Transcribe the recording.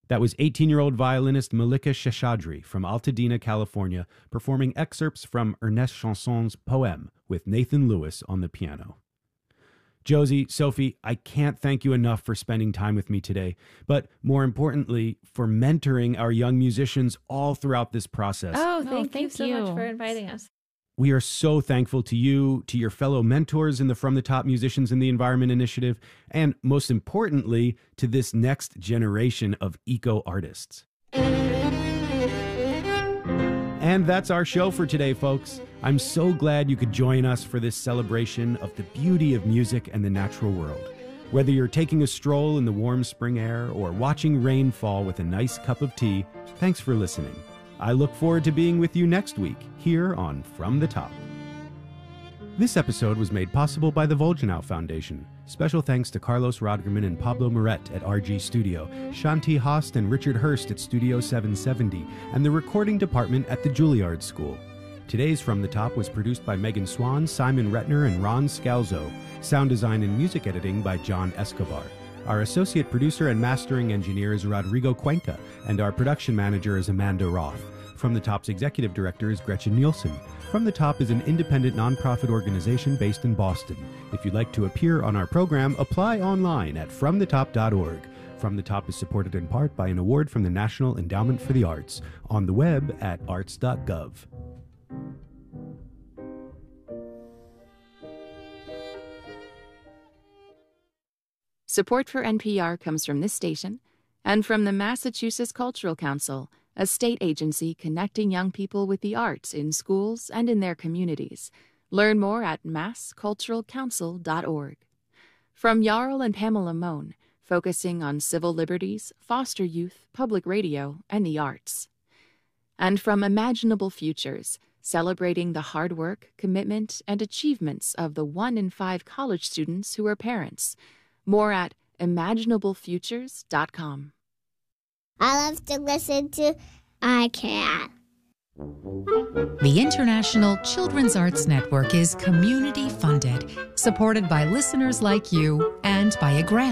That was 18-year-old violinist Malika Sheshadri from Altadena, California, performing excerpts from Ernest Chanson's poem with Nathan Lewis on the piano. Josie, Sophie, I can't thank you enough for spending time with me today, but more importantly, for mentoring our young musicians all throughout this process. Oh, thank you so much for inviting us. We are so thankful to you, to your fellow mentors in the From the Top Musicians in the Environment Initiative, and most importantly, to this next generation of eco-artists. And that's our show for today, folks. I'm so glad you could join us for this celebration of the beauty of music and the natural world. Whether you're taking a stroll in the warm spring air or watching rain fall with a nice cup of tea, thanks for listening. I look forward to being with you next week, here on From the Top. This episode was made possible by the Volgenau Foundation. Special thanks to Carlos Rodgerman and Pablo Moret at RG Studio, Shanti Host and Richard Hurst at Studio 770, and the recording department at the Juilliard School. Today's From the Top was produced by Megan Swan, Simon Retner, and Ron Scalzo. Sound design and music editing by John Escobar. Our associate producer and mastering engineer is Rodrigo Cuenca, and our production manager is Amanda Roth. From the Top's executive director is Gretchen Nielsen. From the Top is an independent nonprofit organization based in Boston. If you'd like to appear on our program, apply online at fromthetop.org. From the Top is supported in part by an award from the National Endowment for the Arts, on the web at arts.gov. Support for NPR comes from this station and from the Massachusetts Cultural Council, a state agency connecting young people with the arts in schools and in their communities. Learn more at massculturalcouncil.org. From Jarl and Pamela Mohn, focusing on civil liberties, foster youth, public radio, and the arts. And from Imaginable Futures, celebrating the hard work, commitment, and achievements of the 1 in 5 college students who are parents. More at imaginablefutures.com. I love to listen to iCat. The International Children's Arts Network is community funded, supported by listeners like you, and by a grant